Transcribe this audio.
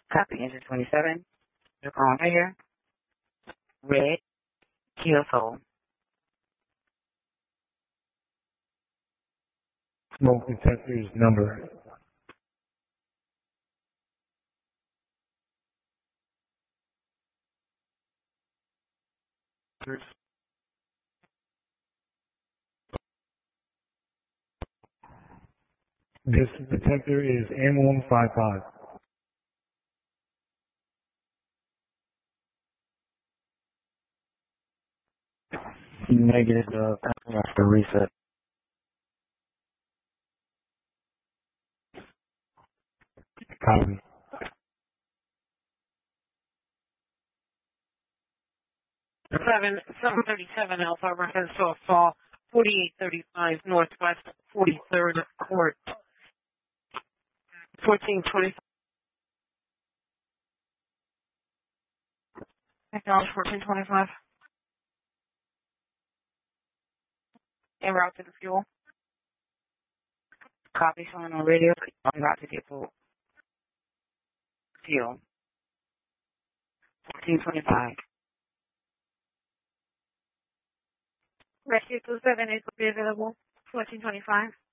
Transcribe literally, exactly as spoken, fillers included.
Copy engine twenty-seven. You're calling here. Red Kia Soul. Smoke detector's number. This detector is M one five five. Negative, uh, after reset. Copy. Seven seven thirty seven Alpha reference to a fall forty eight thirty five Northwest forty third Court fourteen twenty acknowledge fourteen twenty five en route to the fuel. Copy showing on radio. En route to depot. Fuel. fourteen twenty-five. Rescue two seven eight will be available. fourteen twenty-five.